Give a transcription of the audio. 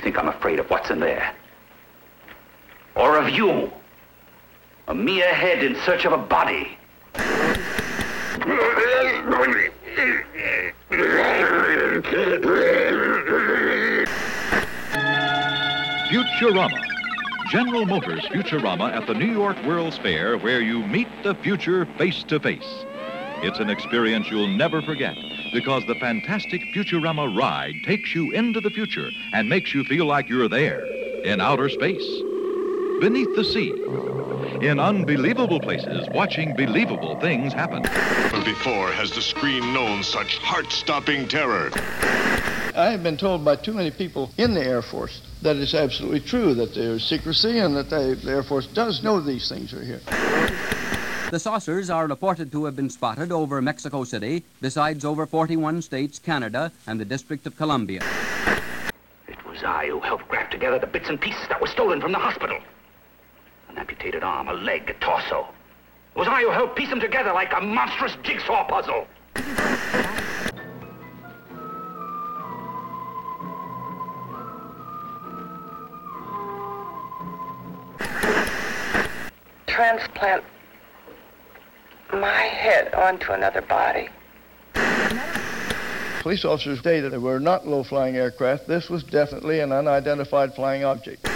think I'm afraid of what's in there? Or of you? A mere head in search of a body. Futurama. General Motors Futurama at the New York World's Fair, where you meet the future face to face. It's an experience you'll never forget because the fantastic Futurama ride takes you into the future and makes you feel like you're there in outer space, beneath the sea, in unbelievable places, watching believable things happen. Never before has the screen known such heart-stopping terror. I have been told by too many people in the Air Force that it's absolutely true that there's secrecy and that the Air Force does know these things are here. The saucers are reported to have been spotted over Mexico City, besides over 41 states, Canada, and the District of Columbia. It was I who helped graft together the bits and pieces that were stolen from the hospital. An amputated arm, a leg, a torso. It was I who helped piece them together like a monstrous jigsaw puzzle. Transplant my head onto another body. Police officers say that they were not low-flying aircraft. This was definitely an unidentified flying object.